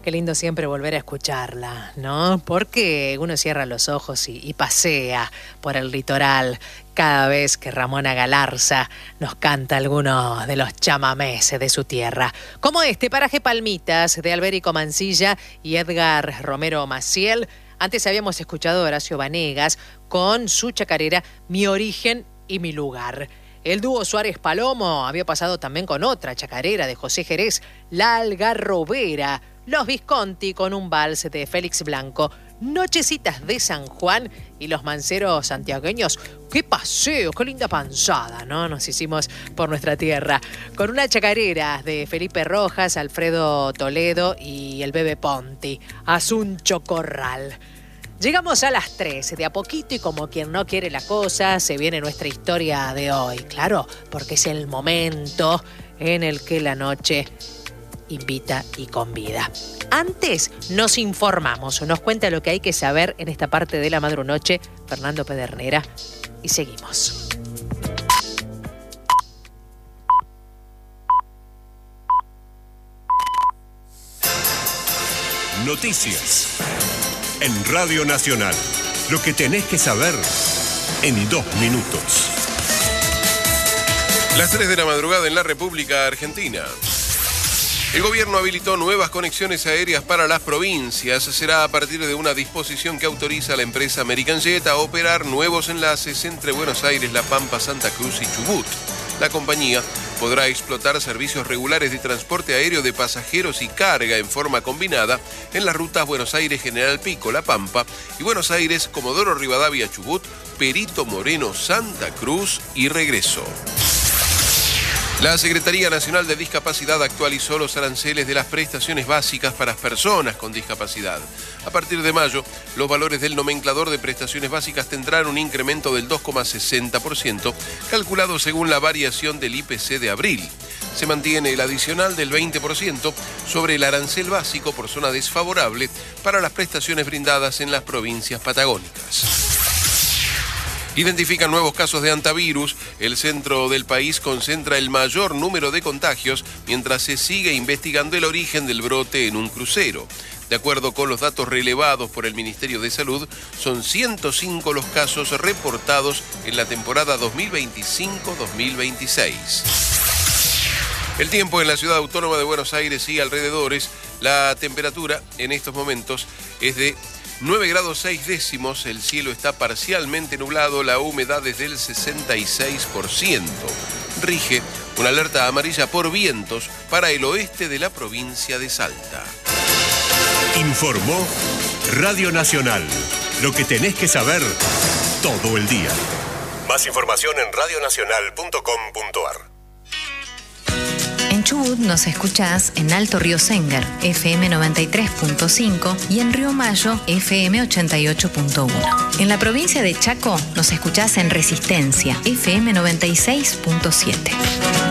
Qué lindo siempre volver a escucharla, ¿no? Porque uno cierra los ojos y pasea por el litoral cada vez que Ramona Galarza nos canta alguno de los chamamés de su tierra. Como este, Paraje Palmitas, de Alberico Mancilla y Edgar Romero Maciel. Antes habíamos escuchado a Horacio Vanegas con su chacarera Mi Origen y Mi Lugar. El dúo Suárez Palomo había pasado también con otra chacarera de José Jerez, La Algarrobera. Los Visconti con un vals de Félix Blanco. Nochecitas de San Juan y los manceros santiagueños. ¡Qué paseo! ¡Qué linda panzada!, ¿no? Nos hicimos por nuestra tierra. Con una chacarera de Felipe Rojas, Alfredo Toledo y el Bebe Ponti. Asuncho Corral. Llegamos a las 13, de a poquito y como quien no quiere la cosa, se viene nuestra historia de hoy. Claro, porque es el momento en el que la noche invita y convida. Antes nos informamos, nos cuenta lo que hay que saber en esta parte de la madrunoche Fernando Pedernera y seguimos. Noticias en Radio Nacional. Lo que tenés que saber en 2 minutos. Las 3 de la madrugada en la República Argentina. El gobierno habilitó nuevas conexiones aéreas para las provincias. Será a partir de una disposición que autoriza a la empresa American Jet a operar nuevos enlaces entre Buenos Aires, La Pampa, Santa Cruz y Chubut. La compañía podrá explotar servicios regulares de transporte aéreo de pasajeros y carga en forma combinada en las rutas Buenos Aires-General Pico, La Pampa y Buenos Aires-Comodoro Rivadavia, Chubut, Perito Moreno, Santa Cruz y regreso. La Secretaría Nacional de Discapacidad actualizó los aranceles de las prestaciones básicas para las personas con discapacidad. A partir de mayo, los valores del nomenclador de prestaciones básicas tendrán un incremento del 2,60%, calculado según la variación del IPC de abril. Se mantiene el adicional del 20% sobre el arancel básico por zona desfavorable para las prestaciones brindadas en las provincias patagónicas. Identifican nuevos casos de hantavirus. El centro del país concentra el mayor número de contagios mientras se sigue investigando el origen del brote en un crucero. De acuerdo con los datos relevados por el Ministerio de Salud, son 105 los casos reportados en la temporada 2025-2026. El tiempo en la ciudad autónoma de Buenos Aires y alrededores. La temperatura en estos momentos es de 9 grados 6 décimos, el cielo está parcialmente nublado, la humedad es del 66%. Rige una alerta amarilla por vientos para el oeste de la provincia de Salta. Informó Radio Nacional. Lo que tenés que saber todo el día. Más información en radionacional.com.ar. En Chubut nos escuchás en Alto Río Sengar, FM 93.5 y en Río Mayo, FM 88.1. En la provincia de Chaco nos escuchás en Resistencia, FM 96.7.